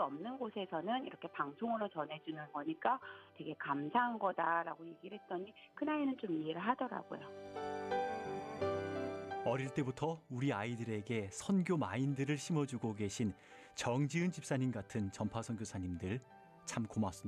수 없는 곳에서는 이렇게 방송으로 전해주는 거니까 되게 감사한 거다라고 얘기를 했더니 큰아이는 좀 이해를 하더라고요. 어릴 때부터 우리 아이들에게 선교 마인드를 심어주고 계신 정지은 집사님 같은 전파 선교사님들 참 고맙습니다.